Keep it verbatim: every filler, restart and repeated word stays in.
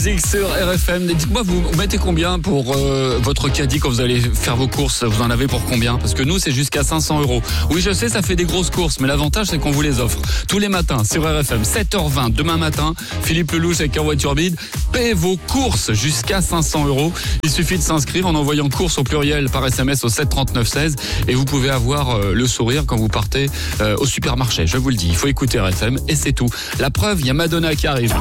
Sur R F M, dites-moi, vous mettez combien pour euh, votre caddie quand vous allez faire vos courses? Vous en avez pour combien? Parce que nous, c'est jusqu'à cinq cents euros. Oui, je sais, ça fait des grosses courses, mais l'avantage, c'est qu'on vous les offre tous les matins sur R F M, sept heures vingt, demain matin. Philippe Lelouch avec En Voiture Vide. Payez vos courses jusqu'à cinq cents euros. Il suffit de s'inscrire en envoyant courses au pluriel par S M S au sept trente-neuf seize et vous pouvez avoir euh, le sourire quand vous partez euh, au supermarché. Je vous le dis, il faut écouter R F M et c'est tout. La preuve, il y a Madonna qui arrive.